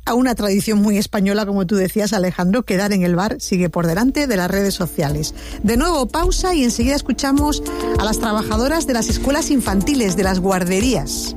a una tradición muy española, como tú decías, Alejandro. Quedar en el bar sigue por delante de las redes sociales. De nuevo, pausa y enseguida escuchamos a las trabajadoras de las escuelas infantiles, de las guarderías.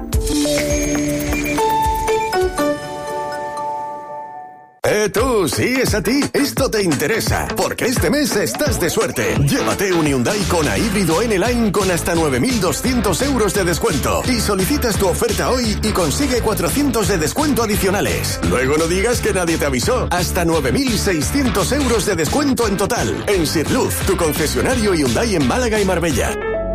Tú, sí, es a ti. Esto te interesa, porque este mes estás de suerte. Llévate un Hyundai Kona híbrido N-Line con hasta 9.200 euros de descuento. Y solicitas tu oferta hoy y consigue 400 de descuento adicionales. Luego no digas que nadie te avisó. Hasta 9.600 euros de descuento en total. En Sirluz, tu concesionario Hyundai en Málaga y Marbella.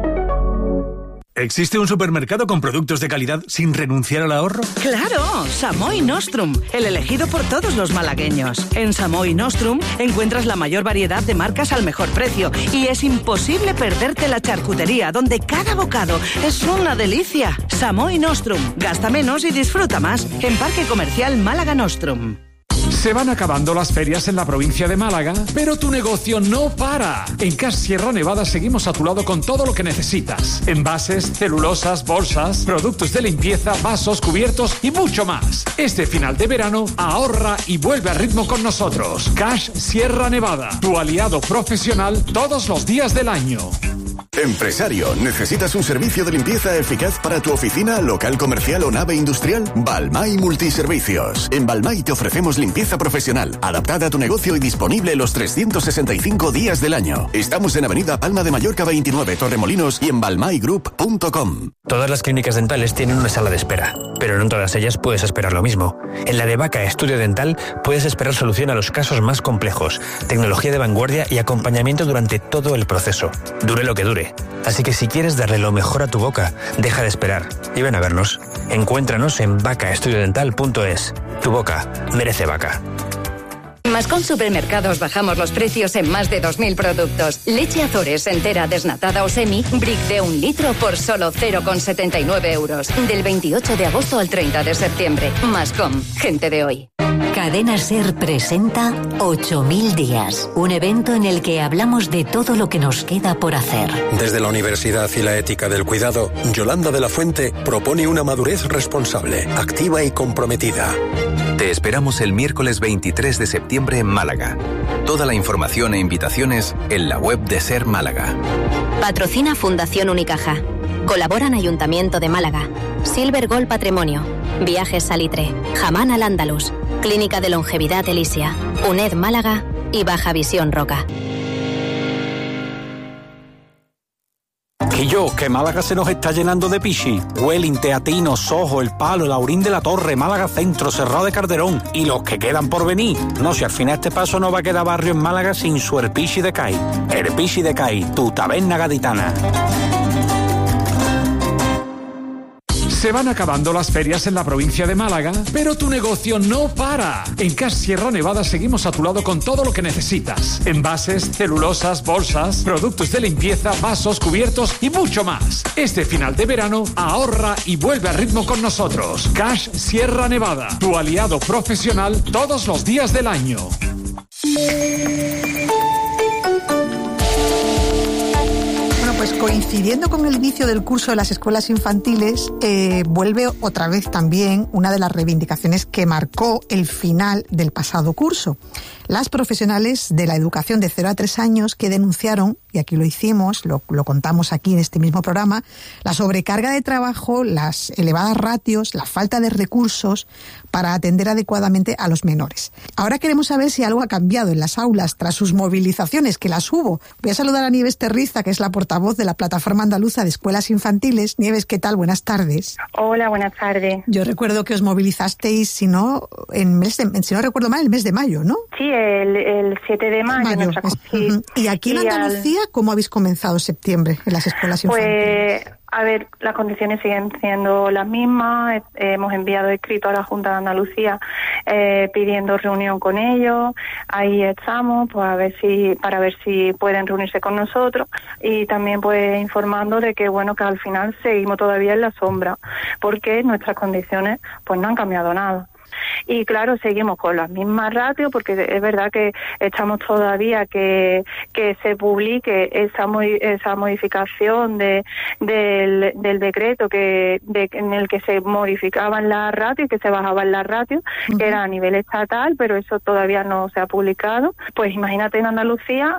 ¿Existe un supermercado con productos de calidad sin renunciar al ahorro? ¡Claro! Samoi Nostrum, el elegido por todos los malagueños. En Samoi Nostrum encuentras la mayor variedad de marcas al mejor precio y es imposible perderte la charcutería, donde cada bocado es una delicia. Samoi Nostrum, gasta menos y disfruta más. En Parque Comercial Málaga Nostrum. Se van acabando las ferias en la provincia de Málaga, pero tu negocio no para. En Cash Sierra Nevada seguimos a tu lado con todo lo que necesitas. Envases, celulosas, bolsas, productos de limpieza, vasos, cubiertos y mucho más. Este final de verano, ahorra y vuelve a ritmo con nosotros. Cash Sierra Nevada, tu aliado profesional todos los días del año. Empresario, ¿necesitas un servicio de limpieza eficaz para tu oficina, local comercial o nave industrial? Balmay Multiservicios. En Balmay te ofrecemos limpieza profesional, adaptada a tu negocio y disponible los 365 días del año. Estamos en Avenida Palma de Mallorca 29, Torremolinos y en balmaygroup.com. Todas las clínicas dentales tienen una sala de espera, pero no en todas ellas puedes esperar lo mismo. En la de Vaca Estudio Dental puedes esperar solución a los casos más complejos, tecnología de vanguardia y acompañamiento durante todo el proceso. Dure lo que dure. Así que si quieres darle lo mejor a tu boca, deja de esperar y ven a vernos. Encuéntranos en vacaestudiodental.es. Tu boca merece Vaca. Mascom Supermercados bajamos los precios en más de 2.000 productos. Leche Azores entera, desnatada o semi, brick de 1 litro por solo 0,79 euros. Del 28 de agosto al 30 de septiembre. Mascom, gente de hoy. Cadena SER presenta 8000 días, un evento en el que hablamos de todo lo que nos queda por hacer. Desde la Universidad y la Ética del Cuidado, Yolanda de la Fuente propone una madurez responsable, activa y comprometida. Te esperamos el miércoles 23 de septiembre en Málaga. Toda la información e invitaciones en la web de SER Málaga. Patrocina Fundación Unicaja. Colaboran Ayuntamiento de Málaga, Silver Gold Patrimonio, Viajes Salitre, Hamán Al Andalus, Clínica de Longevidad Elisia, UNED Málaga y Baja Visión Roca. Que Málaga se nos está llenando de pichi. Welling, Teatino, Sojo, El Palo, Laurín de la Torre, Málaga Centro, Cerrado de Calderón y los que quedan por venir. No, si al final este paso no va a quedar barrio en Málaga sin su Erpichi de CAI. Erpichi de CAI, tu taberna gaditana. Se van acabando las ferias en la provincia de Málaga, pero tu negocio no para. En Cash Sierra Nevada seguimos a tu lado con todo lo que necesitas. Envases, celulosas, bolsas, productos de limpieza, vasos, cubiertos y mucho más. Este final de verano, ahorra y vuelve a ritmo con nosotros. Cash Sierra Nevada, tu aliado profesional todos los días del año. Pues coincidiendo con el inicio del curso de las escuelas infantiles, vuelve otra vez también una de las reivindicaciones que marcó el final del pasado curso. Las profesionales de la educación de 0 a 3 años que denunciaron, y aquí lo hicimos, lo contamos aquí en este mismo programa, la sobrecarga de trabajo, las elevadas ratios, la falta de recursos para atender adecuadamente a los menores. Ahora queremos saber si algo ha cambiado en las aulas tras sus movilizaciones, que las hubo. Voy a saludar a Nieves Terriza, que es la portavoz de la Plataforma Andaluza de Escuelas Infantiles. Nieves, ¿qué tal? Buenas tardes. Hola, buenas tardes. Yo recuerdo que os movilizasteis, si no recuerdo mal, el mes de mayo, ¿no? Sí, el 7 de mayo. ¿Y aquí en Andalucía cómo habéis comenzado septiembre en las escuelas infantiles? Pues, a ver, las condiciones siguen siendo las mismas. Hemos enviado escrito a la Junta de Andalucía pidiendo reunión con ellos. Ahí estamos, pues para ver si pueden reunirse con nosotros, y también pues informando de que bueno, que al final seguimos todavía en la sombra, porque nuestras condiciones pues no han cambiado nada. Y claro, seguimos con las mismas ratios, porque es verdad que estamos todavía que se publique esa modificación del decreto en el que se modificaban las ratios, que se bajaban las ratios, que era a nivel estatal, pero eso todavía no se ha publicado. Pues imagínate, en Andalucía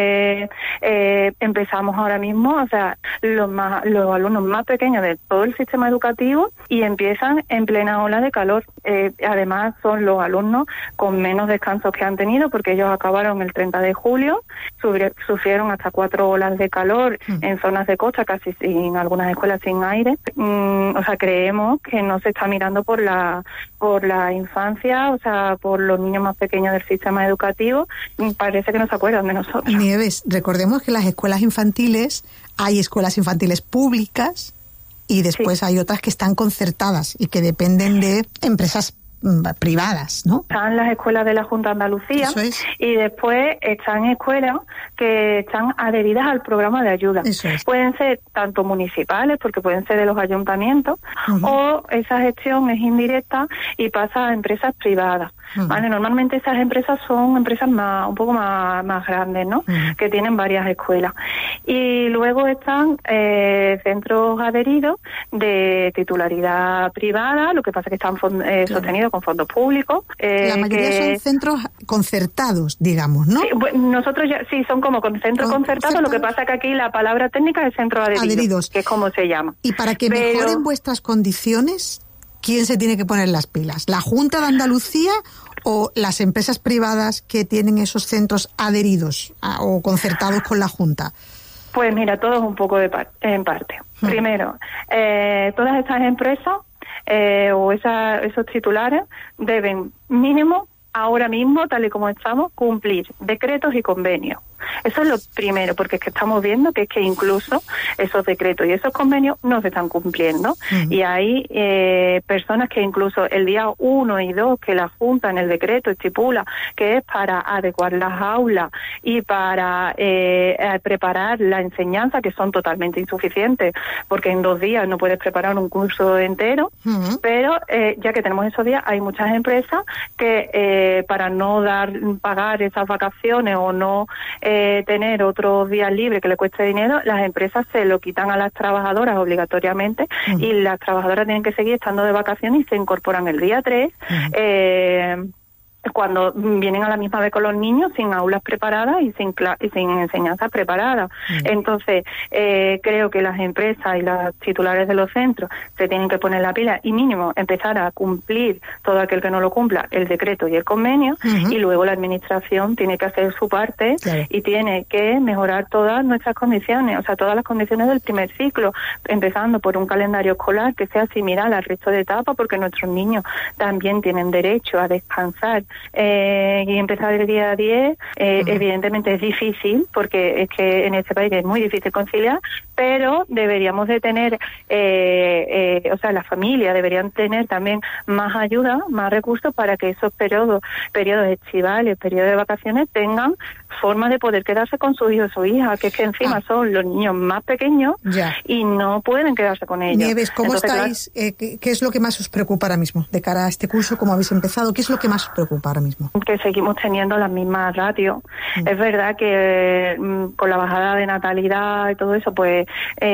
empezamos ahora mismo, o sea, los alumnos más pequeños de todo el sistema educativo, y empiezan en plena ola de calor. Además, son los alumnos con menos descansos que han tenido, porque ellos acabaron el 30 de julio, sufrieron hasta 4 olas de calor en zonas de costa, casi en algunas escuelas sin aire. O sea, creemos que no se está mirando por la infancia, o sea, por los niños más pequeños del sistema educativo. Parece que no se acuerdan de nosotros. Nieves, recordemos que las escuelas infantiles, hay escuelas infantiles públicas y después hay otras que están concertadas y que dependen de empresas privadas, ¿no? Están las escuelas de la Junta de Andalucía. Eso es. Y después están escuelas que están adheridas al programa de ayuda. Eso es. Pueden ser tanto municipales, porque pueden ser de los ayuntamientos, o esa gestión es indirecta y pasa a empresas privadas. ¿Vale? Normalmente esas empresas son empresas un poco más grandes, ¿no? Que tienen varias escuelas. Y luego están centros adheridos de titularidad privada, lo que pasa es que están sostenidos con fondos públicos. La mayoría son centros concertados, digamos, ¿no? Sí, nosotros son como centros concertados, lo que pasa es que aquí la palabra técnica es centros adheridos, que es como se llama. Y para que mejoren vuestras condiciones, ¿quién se tiene que poner las pilas? ¿La Junta de Andalucía o las empresas privadas que tienen esos centros adheridos o concertados con la Junta? Pues mira, todo es un poco en parte. Primero, todas estas empresas o esos titulares deben mínimo, ahora mismo, tal y como estamos, cumplir decretos y convenios. Eso es lo primero, porque es que estamos viendo que es que incluso esos decretos y esos convenios no se están cumpliendo. Y hay personas que incluso el día 1 y 2 que la Junta en el decreto estipula que es para adecuar las aulas y para preparar la enseñanza, que son totalmente insuficientes, porque en 2 días no puedes preparar un curso entero, pero ya que tenemos esos días, hay muchas empresas que para no pagar esas vacaciones o no tener otros días libres que le cueste dinero, las empresas se lo quitan a las trabajadoras obligatoriamente y las trabajadoras tienen que seguir estando de vacaciones y se incorporan el día 3 cuando vienen a la misma vez con los niños, sin aulas preparadas y sin enseñanza preparada. Entonces, creo que las empresas y los titulares de los centros se tienen que poner la pila y mínimo empezar a cumplir, todo aquel que no lo cumpla, el decreto y el convenio, y luego la administración tiene que hacer su parte y tiene que mejorar todas nuestras condiciones, o sea, todas las condiciones del primer ciclo, empezando por un calendario escolar que sea similar al resto de etapas, porque nuestros niños también tienen derecho a descansar. Y empezar el día 10 evidentemente es difícil, porque es que en este país es muy difícil conciliar, pero deberíamos de tener o sea, las familias deberían tener también más ayuda, más recursos para que esos periodos estivales, periodos de vacaciones tengan forma de poder quedarse con sus hijos o hijas, que es que encima son los niños más pequeños y no pueden quedarse con ellos. Nieves, ¿cómo estáis? ¿Qué es lo que más os preocupa ahora mismo de cara a este curso? ¿Cómo habéis empezado? ¿Qué es lo que más os preocupa ahora mismo? Que seguimos teniendo las mismas ratios. Es verdad que con la bajada de natalidad y todo eso, pues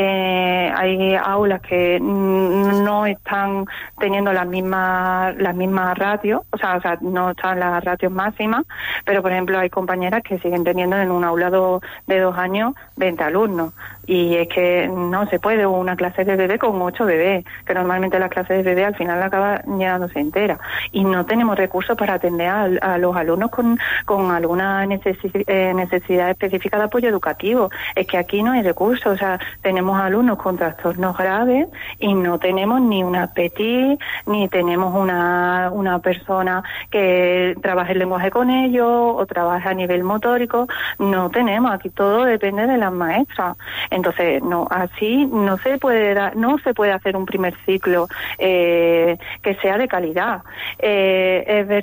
hay aulas que no están teniendo las mismas ratios, o sea, no están las ratios máximas, pero por ejemplo hay compañeras que siguen teniendo en un aula de 2 años 20 alumnos. Y es que no se puede una clase de bebé con 8 bebés, que normalmente la clase de bebé al final acaba llenándose entera. Y no tenemos recursos para atender a los alumnos con alguna necesidad específica de apoyo educativo. Es que aquí no hay recursos, o sea, tenemos alumnos con trastornos graves y no tenemos ni una PETI, ni tenemos una persona que trabaje el lenguaje con ellos o trabaje a nivel motórico. No tenemos, aquí todo depende de las maestras. Entonces, así no se puede hacer un primer ciclo que sea de calidad. Es verdad que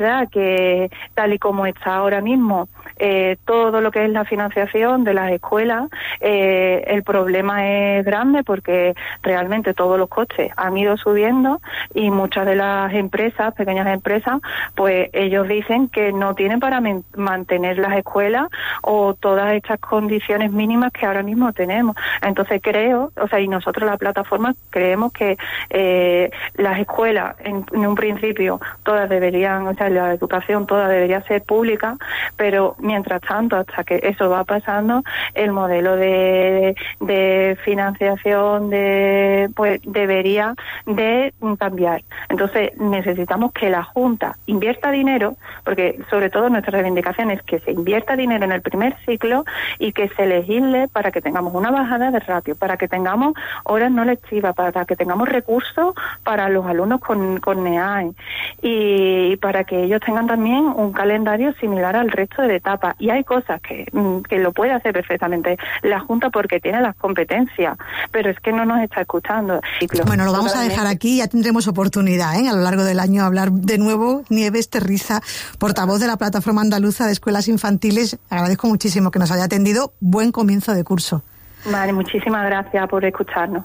tal y como está ahora mismo todo lo que es la financiación de las escuelas, el problema es grande porque realmente todos los costes han ido subiendo y muchas de las empresas, pequeñas empresas, pues ellos dicen que no tienen para mantener las escuelas o todas estas condiciones mínimas que ahora mismo tenemos. Entonces creo, y nosotros la plataforma creemos que las escuelas en un principio todas deberían, la educación toda debería ser pública, pero mientras tanto, hasta que eso va pasando, el modelo de financiación pues debería de cambiar. Entonces necesitamos que la Junta invierta dinero, porque sobre todo nuestra reivindicación es que se invierta dinero en el primer ciclo y que se legisle para que tengamos una bajada de ratio, para que tengamos horas no lectivas, para que tengamos recursos para los alumnos con NEAE y para que ellos tengan también un calendario similar al resto de etapas. Y hay cosas que lo puede hacer perfectamente la Junta porque tiene las competencias, pero es que no nos está escuchando. Bueno, lo vamos a dejar aquí, ya tendremos oportunidad a lo largo del año a hablar de nuevo. Nieves Terriza, portavoz de la Plataforma Andaluza de Escuelas Infantiles, agradezco muchísimo que nos haya atendido. Buen comienzo de curso. Vale, muchísimas gracias por escucharnos.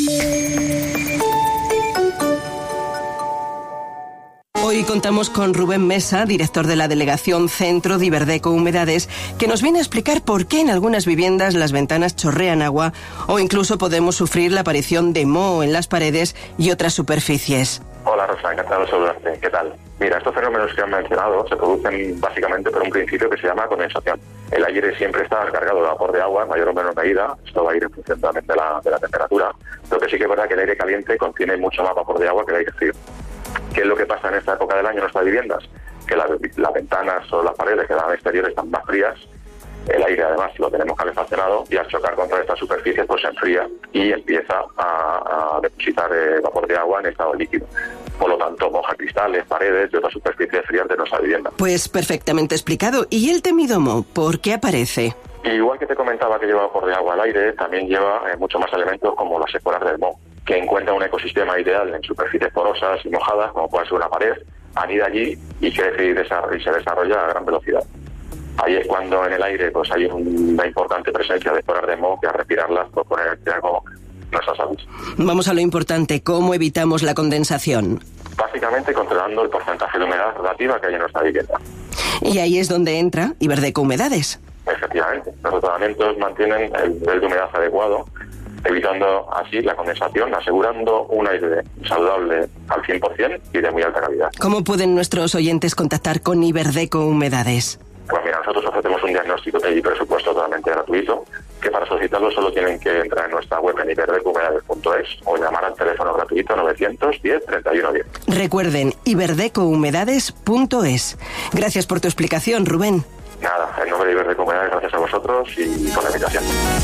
Hoy contamos con Rubén Mesa, director de la Delegación Centro de Iberdeco Humedades, que nos viene a explicar por qué en algunas viviendas las ventanas chorrean agua o incluso podemos sufrir la aparición de moho en las paredes y otras superficies. Hola Rosa, encantado de saludarte. ¿Qué tal? Mira, estos fenómenos que han mencionado se producen básicamente por un principio que se llama condensación. El aire siempre está cargado de vapor de agua en mayor o menor medida, esto va a ir en función también de la temperatura, lo que sí que es verdad que el aire caliente contiene mucho más vapor de agua que el aire frío. ¿Qué es lo que pasa en esta época del año en nuestras viviendas? Que las ventanas o las paredes que dan al exterior están más frías, el aire además lo tenemos calefaccionado y al chocar contra estas superficies pues se enfría y empieza a depositar vapor de agua en estado líquido. Por lo tanto, moja cristales, paredes y otras superficies frías de nuestra vivienda. Pues perfectamente explicado. ¿Y el temido moho, por qué aparece? Igual que te comentaba que lleva vapor de agua al aire, también lleva mucho más elementos como las esporas del moho, que encuentra un ecosistema ideal en superficies porosas y mojadas, como puede ser una pared, anida allí y crece y se desarrolla a gran velocidad. Ahí es cuando en el aire pues hay una importante presencia de esporas de moho que al respirarlas puede poner en riesgo nuestra salud. Vamos a lo importante, ¿cómo evitamos la condensación? Básicamente controlando el porcentaje de humedad relativa que hay en nuestra vivienda. Y ahí es donde entra Iberdeco Humedades. Efectivamente, los tratamientos mantienen el nivel de humedad adecuado, evitando así la condensación, asegurando un aire saludable al 100% y de muy alta calidad. ¿Cómo pueden nuestros oyentes contactar con Iberdeco Humedades? Pues mira, nosotros ofrecemos un diagnóstico y presupuesto totalmente gratuito, que para solicitarlo solo tienen que entrar en nuestra web en iberdecouhumedades.es o llamar al teléfono gratuito 910 31 10. Recuerden, iberdecouhumedades.es. Gracias por tu explicación, Rubén. Nada, en nombre de Iberdeco Humedades, gracias a vosotros y por la invitación.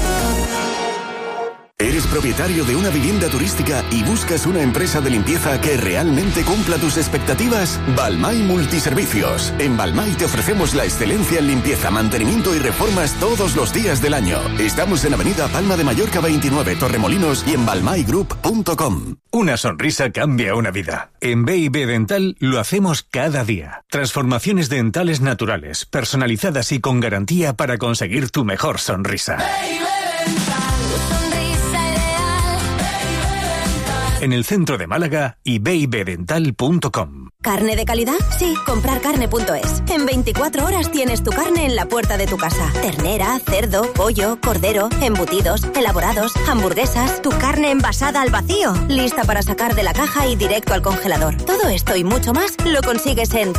¿Eres propietario de una vivienda turística y buscas una empresa de limpieza que realmente cumpla tus expectativas? Balmay Multiservicios. En Balmay te ofrecemos la excelencia en limpieza, mantenimiento y reformas todos los días del año. Estamos en Avenida Palma de Mallorca 29, Torremolinos y en balmaygroup.com. Una sonrisa cambia una vida. En B&B Dental lo hacemos cada día. Transformaciones dentales naturales, personalizadas y con garantía para conseguir tu mejor sonrisa. En el centro de Málaga y bibdental.com. ¿Carne de calidad? Sí, comprarcarne.es. En 24 horas tienes tu carne en la puerta de tu casa. Ternera, cerdo, pollo, cordero, embutidos, elaborados, hamburguesas, tu carne envasada al vacío, lista para sacar de la caja y directo al congelador. Todo esto y mucho más lo consigues en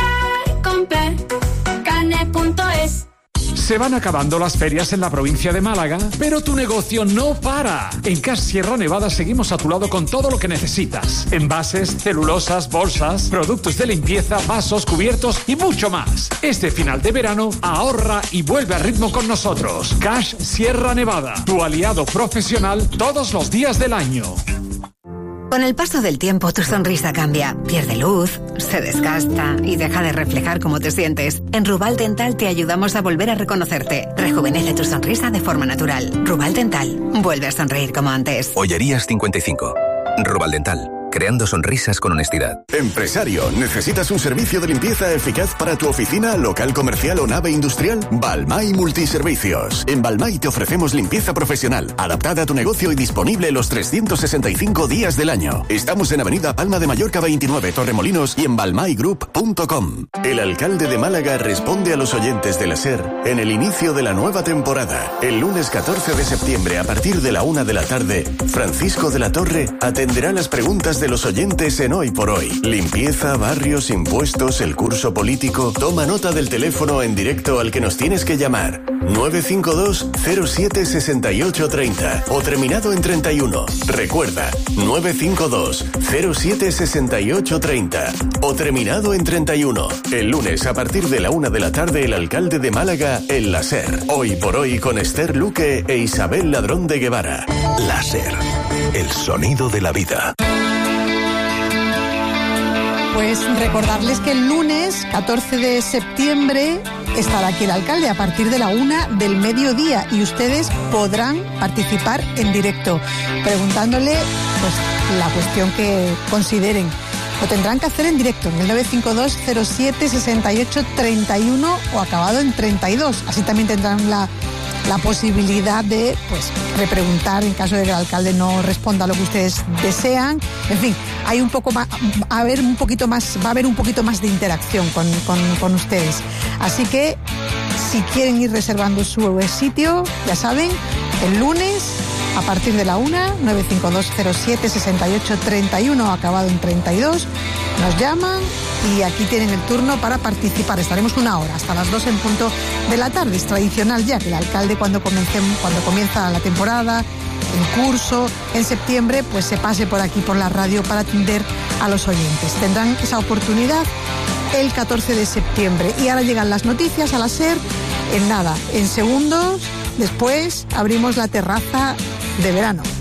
comprarcarne.es. Se van acabando las ferias en la provincia de Málaga, pero tu negocio no para. En Cash Sierra Nevada seguimos a tu lado con todo lo que necesitas. Envases, celulosas, bolsas, productos de limpieza, vasos, cubiertos y mucho más. Este final de verano, ahorra y vuelve a ritmo con nosotros. Cash Sierra Nevada, tu aliado profesional todos los días del año. Con el paso del tiempo, tu sonrisa cambia, pierde luz, se desgasta y deja de reflejar cómo te sientes. En Rubal Dental te ayudamos a volver a reconocerte. Rejuvenece tu sonrisa de forma natural. Rubal Dental, vuelve a sonreír como antes. Ollerías 55. Rubal Dental. creando sonrisas con honestidad. Empresario, ¿necesitas un servicio de limpieza eficaz para tu oficina, local comercial o nave industrial? Balmay Multiservicios. En Balmay te ofrecemos limpieza profesional, adaptada a tu negocio y disponible los 365 días del año. Estamos en Avenida Palma de Mallorca 29, Torremolinos y en balmaygroup.com. El alcalde de Málaga responde a los oyentes de la SER en el inicio de la nueva temporada. El lunes 14 de septiembre, a partir de la 1 de la tarde, Francisco de la Torre atenderá las preguntas de los oyentes en Hoy por Hoy. Limpieza, barrios, impuestos, el curso político. Toma nota del teléfono en directo al que nos tienes que llamar. 952 07 68 30 o terminado en 31. Recuerda, 952 07 68 30 o terminado en 31. El lunes a partir de la 1 de la tarde, el alcalde de Málaga en la SER. Hoy por Hoy con Esther Luque e Isabel Ladrón de Guevara. La SER, el sonido de la vida. Pues recordarles que el lunes 14 de septiembre estará aquí el alcalde a partir de la 1 del mediodía y ustedes podrán participar en directo preguntándole pues la cuestión que consideren. Lo tendrán que hacer en directo en el 952 07 68 31 o acabado en 32. Así también tendrán la posibilidad de pues repreguntar en caso de que el alcalde no responda a lo que ustedes desean. En fin, hay un poco más, va a haber un poquito más de interacción con ustedes. Así que si quieren ir reservando su sitio, ya saben, el lunes a partir de la 1, 952 07 68 31 acabado en 32, nos llaman y aquí tienen el turno para participar. Estaremos 1 hora, hasta las 2 en punto de la tarde. Es tradicional ya que el alcalde cuando comienza la temporada, el curso, en septiembre, pues se pase por aquí, por la radio, para atender a los oyentes. Tendrán esa oportunidad el 14 de septiembre. Y ahora llegan las noticias a la SER en nada, en segundos. Después abrimos la terraza de verano.